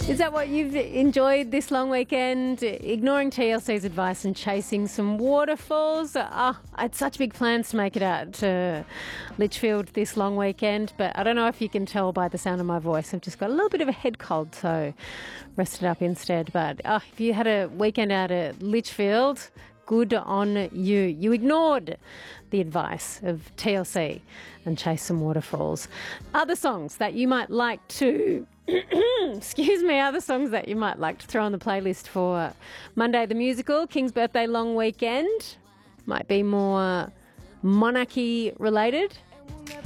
Is that what you've enjoyed this long weekend? Ignoring TLC's advice and chasing some waterfalls? I had such big plans to make it out to Litchfield this long weekend, but I don't know if you can tell by the sound of my voice. I've just got a little bit of a head cold, so rested up instead. But if you had a weekend out at Litchfield, good on you. You ignored the advice of TLC and chased some waterfalls. Other songs that you might like to other songs that you might like to throw on the playlist for Monday the Musical, King's Birthday long weekend. Might be more monarchy related.